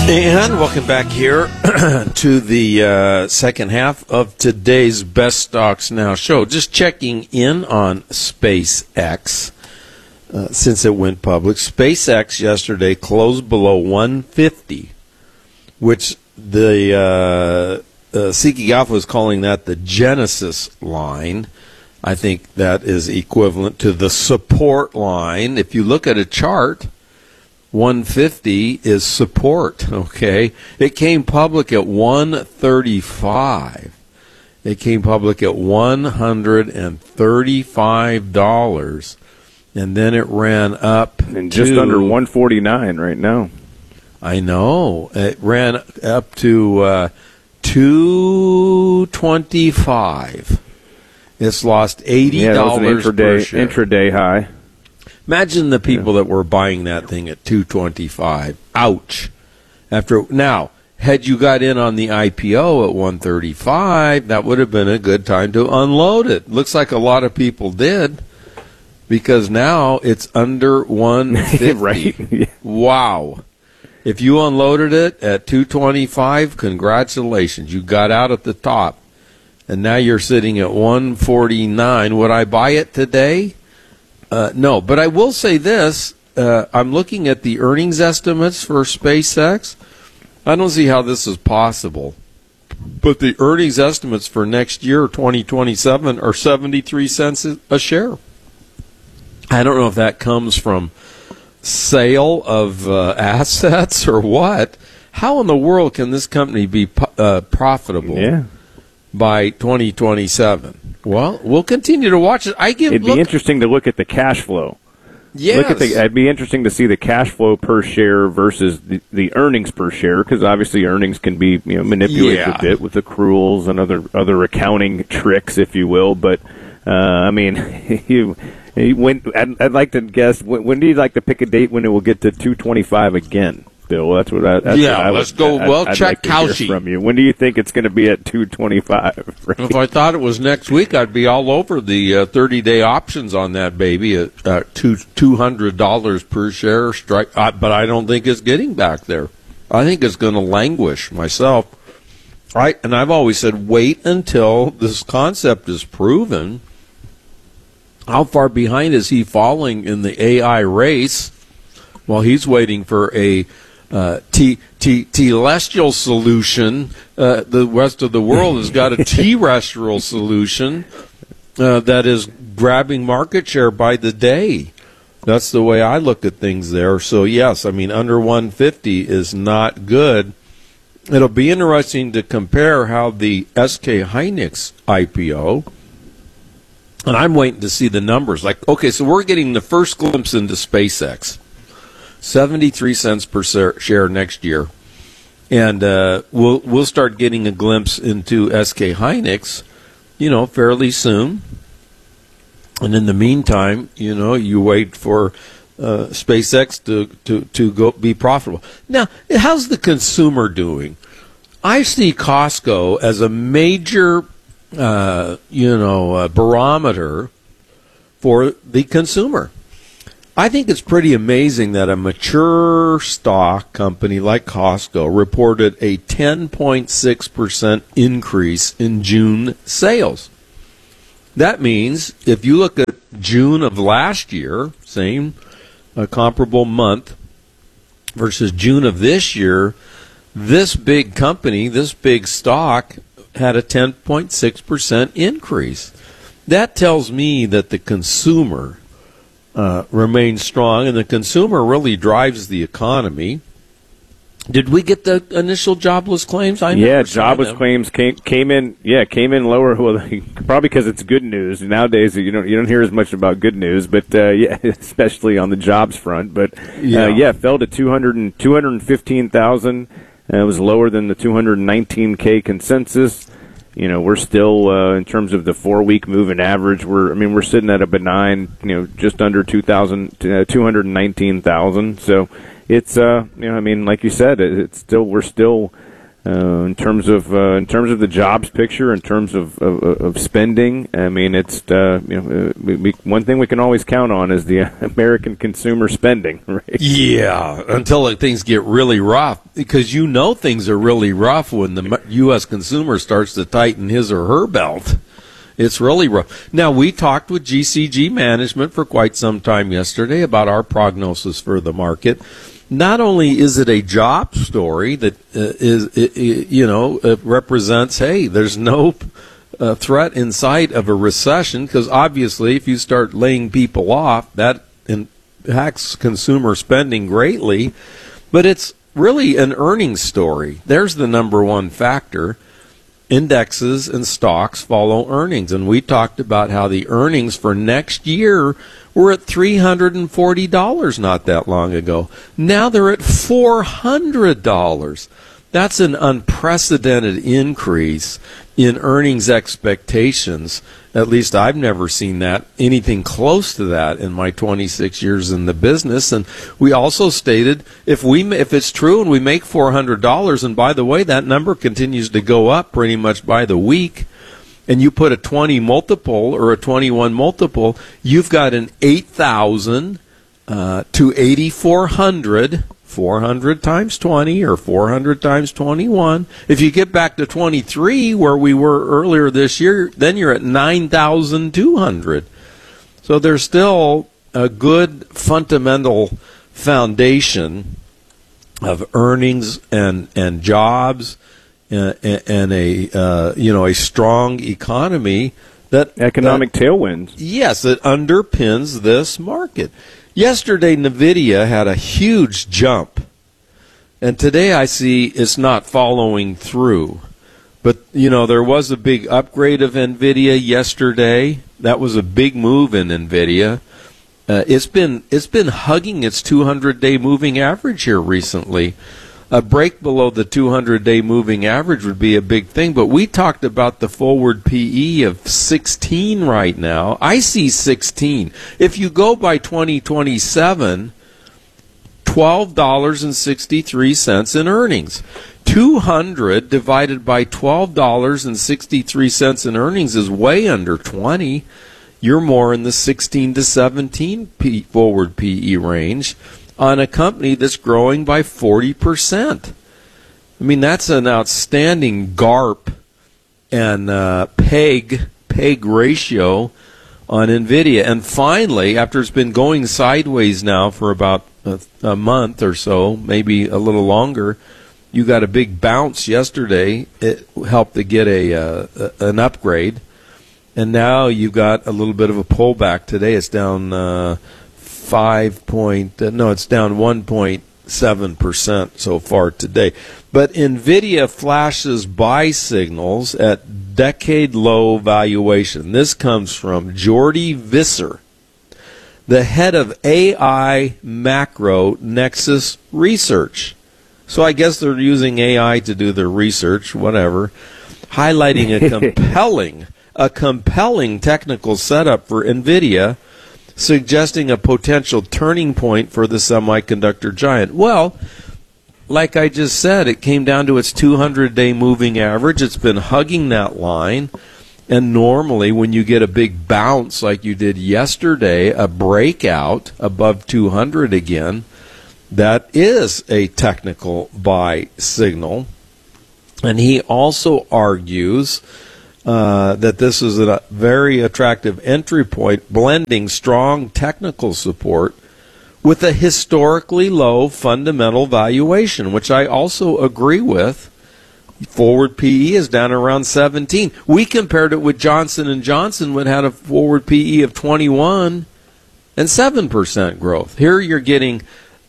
And welcome back here to the second half of today's Best Stocks Now show. Just checking in on SpaceX since it went public. SpaceX yesterday closed below 150, which the Seeking Alpha was calling that the Genesis line. I think that is equivalent to the support line. If you look at a chart, 150 is support, okay? It came public at 135. It came public at $135, and then it ran up and just under 149 right now. I know. It ran up to 225. It's lost $80 per share. Intraday high. Imagine the people that were buying that thing at 225. Ouch. Now, had you got in on the IPO at 135, that would have been a good time to unload it. Looks like a lot of people did, because now it's under 150. Right. Yeah. Wow. If you unloaded it at 225, congratulations. You got out at the top. And now you're sitting at 149. Would I buy it today? No, but I will say this. I'm looking at the earnings estimates for SpaceX. I don't see how this is possible. But the earnings estimates for next year, 2027, are 73 cents a share. I don't know if that comes from sale of assets or what. How in the world can this company be profitable by 2027? Well, we'll continue to watch it. It'd be interesting to look at the cash flow. Yes. It'd be interesting to see the cash flow per share versus the earnings per share, because obviously earnings can be manipulated a bit with accruals and other accounting tricks, if you will. But I mean, I'd like to guess, when do you like to pick a date when it will get to 225 again? Bill, let's go. Check like Kalshi from you. When do you think it's going to be at 225? Right? If I thought it was next week, I'd be all over the 30-day options on that baby at $200 per share strike. But I don't think it's getting back there. I think it's going to languish myself. Right, and I've always said, wait until this concept is proven. How far behind is he falling in the AI race while he's waiting for a telestial solution? The rest of the world has got a terrestrial solution that is grabbing market share by the day. That's the way I look at things there. So, yes, I mean, under 150 is not good. It'll be interesting to compare how the SK Hynix IPO, and I'm waiting to see the numbers. Like, okay, so we're getting the first glimpse into SpaceX. 73 cents per share next year. And we'll start getting a glimpse into SK Hynix, fairly soon. And in the meantime, you wait for SpaceX to go be profitable. Now, how's the consumer doing? I see Costco as a major, barometer for the consumer. I think it's pretty amazing that a mature stock company like Costco reported a 10.6% increase in June sales. That means if you look at June of last year, same comparable month, versus June of this year, this big company, this big stock, had a 10.6% increase. That tells me that the consumer remains strong, and the consumer really drives the economy. Did we get the initial jobless claims? Jobless claims came in lower. Well, probably because it's good news. Nowadays, you don't hear as much about good news, but especially on the jobs front. But it fell to 215,000. It was lower than the 219K consensus. We're still in terms of the 4-week moving average. We're sitting at a benign, just under 219,000. So it's like you said, we're still In terms of the jobs picture, in terms of spending, I mean, it's one thing we can always count on is the American consumer spending, right? Yeah, until things get really rough, because things are really rough when the U.S. consumer starts to tighten his or her belt. It's really rough. Now, we talked with GCG management for quite some time yesterday about our prognosis for the market. Not only is it a job story that represents, hey, there's no threat in sight of a recession, because obviously if you start laying people off, that impacts consumer spending greatly. But it's really an earnings story. There's the number one factor. Indexes and stocks follow earnings. And we talked about how the earnings for next year were at $340 not that long ago. Now they're at $400. That's an unprecedented increase in earnings expectations. At least I've never seen anything close to that in my 26 years in the business. And we also stated if it's true and we make $400, and by the way, that number continues to go up pretty much by the week, and you put a 20 multiple or a 21 multiple, you've got an 8,000 to 8,400. 400 times 20 or 400 times 21. If you get back to 23, where we were earlier this year, then you're at 9,200. So there's still a good fundamental foundation of earnings and jobs and a strong economy that economic tailwinds. Yes, that underpins this market. Yesterday, NVIDIA had a huge jump, and today I see it's not following through. But, there was a big upgrade of NVIDIA yesterday. That was a big move in NVIDIA. It's been hugging its 200-day moving average here recently. A break below the 200-day moving average would be a big thing, but we talked about the forward PE of 16 right now. I see 16. If you go by 2027, $12.63 in earnings. 200 divided by $12.63 in earnings is way under 20. You're more in the 16 to 17 forward PE range on a company that's growing by 40%. I mean, that's an outstanding GARP and PEG ratio on NVIDIA. And finally, after it's been going sideways now for about a month or so, maybe a little longer, you got a big bounce yesterday. It helped to get an upgrade. And now you've got a little bit of a pullback today. It's down it's down 1.7% so far today. But NVIDIA flashes buy signals at decade low valuation. This comes from Jordi Visser, the head of AI Macro Nexus Research. So I guess they're using AI to do their research, whatever, highlighting a compelling technical setup for NVIDIA, suggesting a potential turning point for the semiconductor giant. Well, like I just said, it came down to its 200-day moving average. It's been hugging that line. And normally when you get a big bounce like you did yesterday, a breakout above 200 again, that is a technical buy signal. And he also argues that this is a very attractive entry point, blending strong technical support with a historically low fundamental valuation, which I also agree with. Forward PE is down around 17. We compared it with Johnson & Johnson, which had a forward PE of 21 and 7% growth. Here you're getting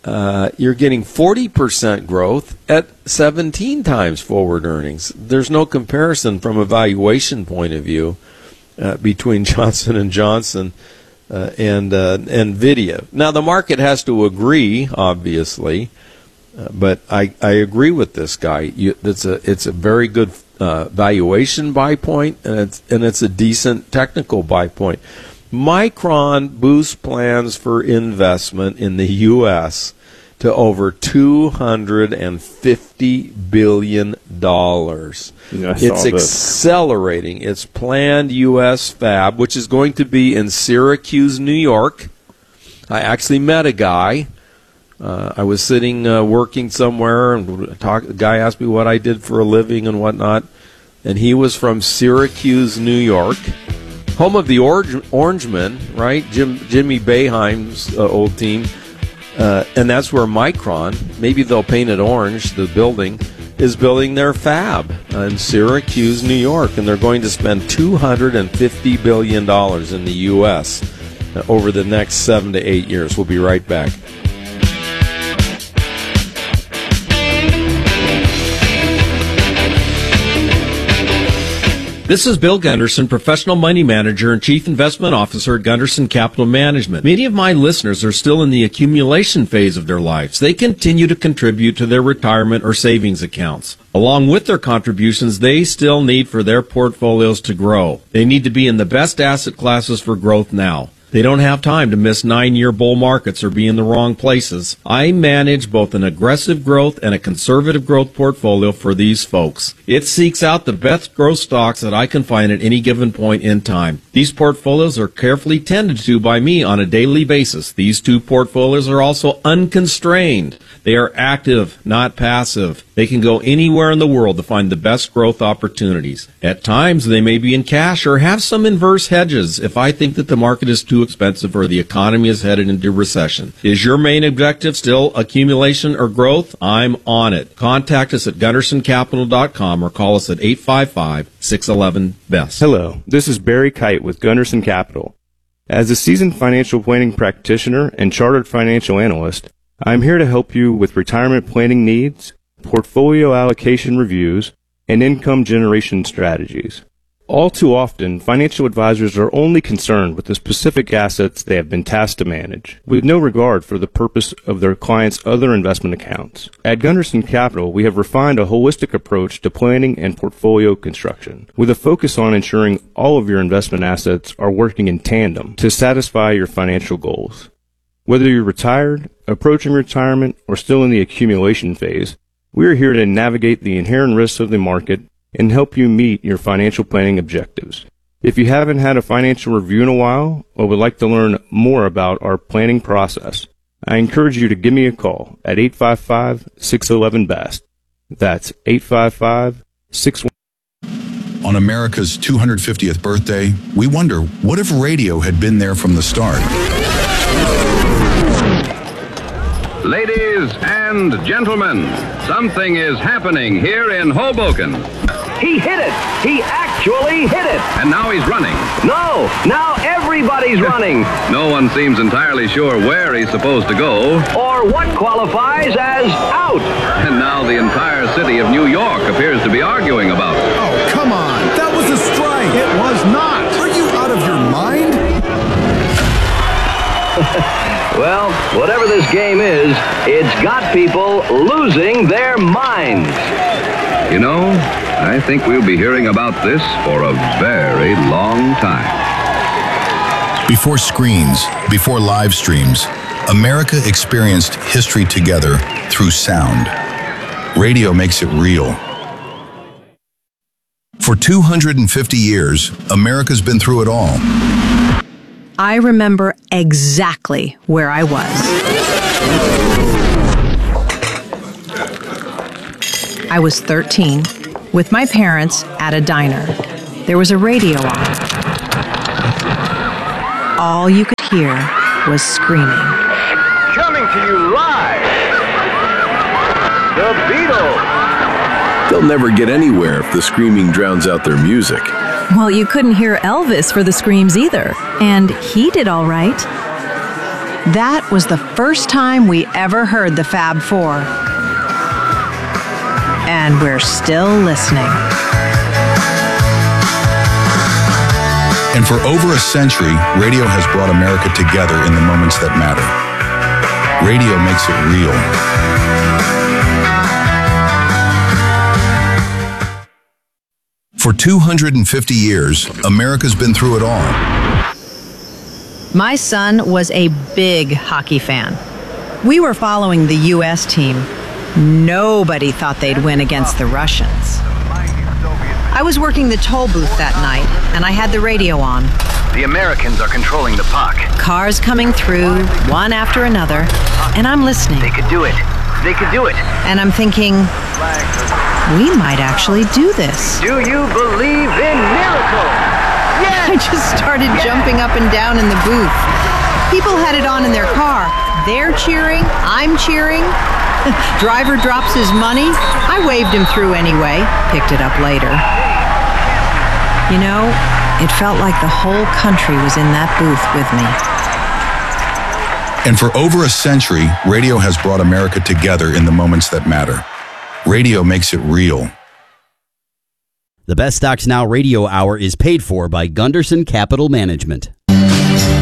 40% growth at 17 times forward earnings. There's no comparison from a valuation point of view between Johnson & Johnson and NVIDIA. Now, the market has to agree, obviously, but I agree with this guy. It's a very good valuation buy point, and it's a decent technical buy point. Micron boosts plans for investment in the U.S. to over $250 billion It's accelerating. It's planned U.S. fab, which is going to be in Syracuse, New York. I actually met a guy. I was sitting working somewhere, and the guy asked me what I did for a living and whatnot, and he was from Syracuse, New York, home of the Orangemen, right? Jimmy Boeheim's old team, and that's where Micron, maybe they'll paint it orange, the building, is building their fab in Syracuse, New York, and they're going to spend $250 billion in the U.S. over the next 7 to 8 years. We'll be right back. This is Bill Gunderson, Professional Money Manager and Chief Investment Officer at Gunderson Capital Management. Many of my listeners are still in the accumulation phase of their lives. They continue to contribute to their retirement or savings accounts. Along with their contributions, they still need for their portfolios to grow. They need to be in the best asset classes for growth now. They don't have time to miss 9-year bull markets or be in the wrong places. I manage both an aggressive growth and a conservative growth portfolio for these folks. It seeks out the best growth stocks that I can find at any given point in time. These portfolios are carefully tended to by me on a daily basis. These two portfolios are also unconstrained. They are active, not passive. They can go anywhere in the world to find the best growth opportunities. At times, they may be in cash or have some inverse hedges if I think that the market is too expensive or the economy is headed into recession. Is your main objective still accumulation or growth? I'm on it. Contact us at GundersonCapital.com or call us at 855-611-BEST. Hello, this is Barry Kite with Gunderson Capital. As a seasoned financial planning practitioner and chartered financial analyst, I'm here to help you with retirement planning needs, portfolio allocation reviews, and income generation strategies. All too often, financial advisors are only concerned with the specific assets they have been tasked to manage, with no regard for the purpose of their clients' other investment accounts. At Gunderson Capital, we have refined a holistic approach to planning and portfolio construction, with a focus on ensuring all of your investment assets are working in tandem to satisfy your financial goals. Whether you're retired, approaching retirement, or still in the accumulation phase, we are here to navigate the inherent risks of the market and help you meet your financial planning objectives. If you haven't had a financial review in a while or would like to learn more about our planning process, I encourage you to give me a call at 855-611-BEST. That's 855-611. On America's 250th birthday, we wonder, what if radio had been there from the start? Ladies and gentlemen, something is happening here in Hoboken. He hit it! He actually hit it! And now he's running. No! Now everybody's running! No one seems entirely sure where he's supposed to go. Or what qualifies as out! And now the entire city of New York appears to be arguing about it. Oh, come on! That was a strike! It was not! Are you out of your mind? Well, whatever this game is, it's got people losing their minds. You know, I think we'll be hearing about this for a very long time. Before screens, before live streams, America experienced history together through sound. Radio makes it real. For 250 years, America's been through it all. I remember exactly where I was. I was 13, with my parents at a diner. There was a radio on. All you could hear was screaming. Coming to you live, the Beatles. They'll never get anywhere if the screaming drowns out their music. Well, you couldn't hear Elvis for the screams either, and he did all right. That was the first time we ever heard the Fab Four. And we're still listening. And for over a century, radio has brought America together in the moments that matter. Radio makes it real. For 250 years, America's been through it all. My son was a big hockey fan. We were following the U.S. team. Nobody thought they'd win against the Russians. I was working the toll booth that night, and I had the radio on. The Americans are controlling the puck. Cars coming through, one after another, and I'm listening. They could do it. They could do it. And I'm thinking, we might actually do this. Do you believe in miracles? I just started jumping up and down in the booth. People had it on in their car. They're cheering, I'm cheering. Driver drops his money. I waved him through anyway, picked it up later. You know, it felt like the whole country was in that booth with me. And for over a century, radio has brought America together in the moments that matter. Radio makes it real. The Best Stocks Now radio hour is paid for by Gunderson Capital Management.